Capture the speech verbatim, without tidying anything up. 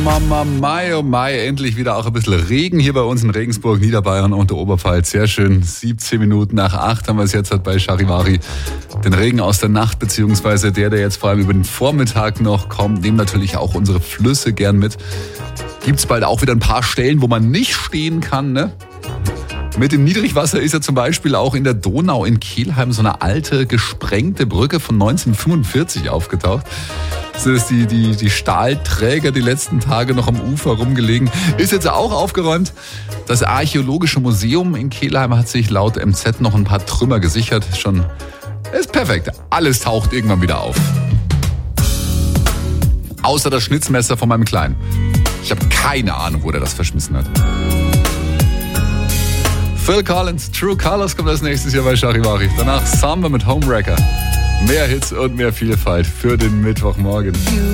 Mama, Mai, oh Mai, endlich wieder auch ein bisschen Regen hier bei uns in Regensburg, Niederbayern und der Oberpfalz. Sehr schön, siebzehn Minuten nach acht haben wir es jetzt halt bei Charivari. Den Regen aus der Nacht, beziehungsweise der, der jetzt vor allem über den Vormittag noch kommt, nehmen natürlich auch unsere Flüsse gern mit. Gibt's bald auch wieder ein paar Stellen, wo man nicht stehen kann, ne? Mit dem Niedrigwasser ist ja zum Beispiel auch in der Donau in Kelheim so eine alte, gesprengte Brücke von neunzehnhundertfünfundvierzig aufgetaucht. Das ist die, die, die Stahlträger die letzten Tage noch am Ufer rumgelegen. Ist jetzt auch aufgeräumt. Das Archäologische Museum in Kelheim hat sich laut M Z noch ein paar Trümmer gesichert. Schon ist perfekt. Alles taucht irgendwann wieder auf. Außer das Schnitzmesser von meinem Kleinen. Ich habe keine Ahnung, wo der das verschmissen hat. Phil Collins, True Colors kommt als nächstes Jahr bei Charivari. Danach Samba mit Homewrecker. Mehr Hits und mehr Vielfalt für den Mittwochmorgen.